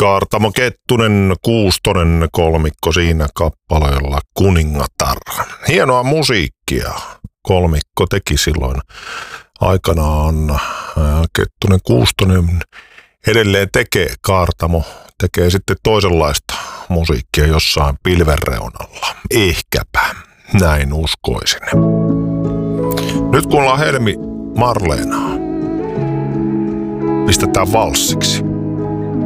Kaartamo Kettunen, Kuustonen kolmikko siinä kappaleella Kuningatar. Hienoa musiikkia kolmikko teki silloin aikanaan. Kettunen, Kuustonen edelleen tekee, Kaartamo tekee sitten toisenlaista musiikkia jossain pilvenreunalla. Ehkäpä, näin uskoisin. Nyt kuullaan Helmi Marleenaa. Pistetään valssiksi.